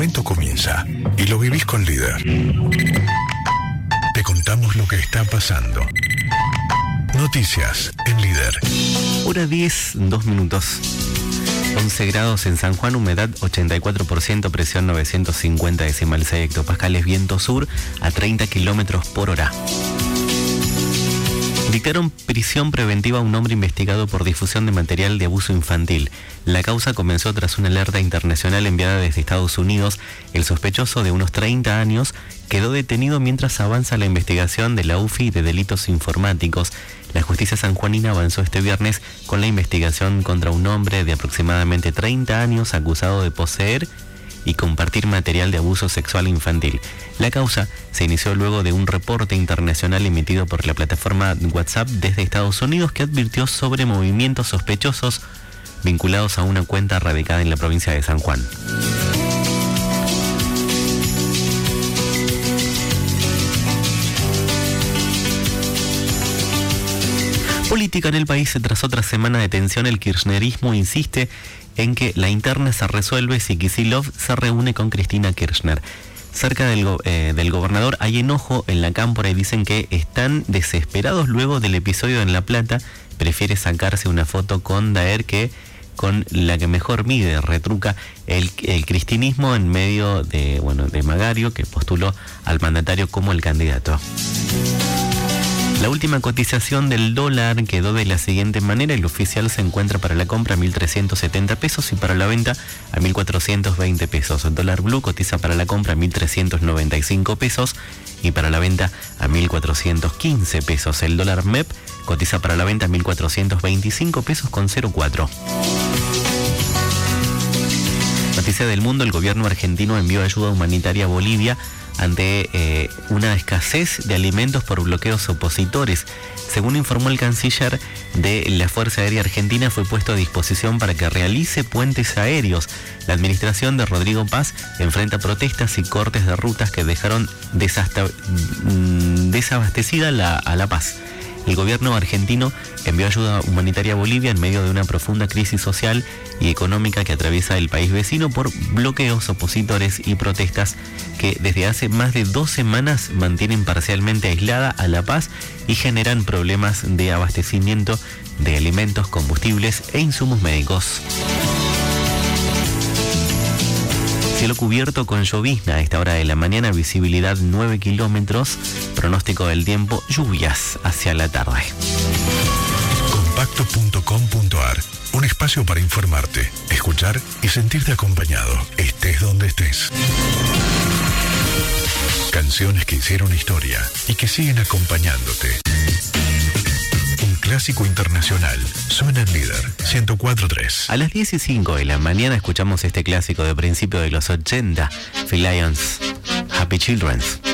momento comienza y lo vivís con Líder. Te contamos lo que está pasando. Noticias en Líder. Hora 10, 2 minutos. 11 grados en San Juan, humedad 84%, presión 950,6 hectopascales, viento sur a 30 kilómetros por hora. Dictaron prisión preventiva a un hombre investigado por difusión de material de abuso infantil. La causa comenzó tras una alerta internacional enviada desde Estados Unidos. El sospechoso, de unos 30 años, quedó detenido mientras avanza la investigación de la UFI de delitos informáticos. La justicia sanjuanina avanzó este viernes con la investigación contra un hombre de aproximadamente 30 años acusado de poseer y compartir material de abuso sexual infantil. La causa se inició luego de un reporte internacional emitido por la plataforma WhatsApp desde Estados Unidos, que advirtió sobre movimientos sospechosos vinculados a una cuenta radicada en la provincia de San Juan. Política en el país. Tras otra semana de tensión, el kirchnerismo insiste en que la interna se resuelve si Kicillof se reúne con Cristina Kirchner. Cerca del gobernador hay enojo en la cámpora y dicen que están desesperados luego del episodio en La Plata. Prefiere sacarse una foto con Daer que con la que mejor mide, retruca el cristinismo en medio de Magario, que postuló al mandatario como el candidato. La última cotización del dólar quedó de la siguiente manera. El oficial se encuentra para la compra a 1.370 pesos y para la venta a 1.420 pesos. El dólar blue cotiza para la compra a 1.395 pesos y para la venta a 1.415 pesos. El dólar MEP cotiza para la venta a 1.425 pesos con 0,4. Noticia del mundo: el gobierno argentino envió ayuda humanitaria a Bolivia ante una escasez de alimentos por bloqueos opositores. Según informó el canciller de la Fuerza Aérea Argentina, fue puesto a disposición para que realice puentes aéreos. La administración de Rodrigo Paz enfrenta protestas y cortes de rutas que dejaron desabastecida a La Paz. El gobierno argentino envió ayuda humanitaria a Bolivia en medio de una profunda crisis social y económica que atraviesa el país vecino por bloqueos opositores y protestas que desde hace más de 2 semanas mantienen parcialmente aislada a La Paz y generan problemas de abastecimiento de alimentos, combustibles e insumos médicos. Cielo cubierto con llovizna a esta hora de la mañana, visibilidad 9 kilómetros, pronóstico del tiempo, lluvias hacia la tarde. Compacto.com.ar, un espacio para informarte, escuchar y sentirte acompañado, estés donde estés. Canciones que hicieron historia y que siguen acompañándote. Un clásico internacional suena en Líder 104.3. A las 10:05 de la mañana escuchamos este clásico de principio de los 80, Phil Lyons, Happy Children.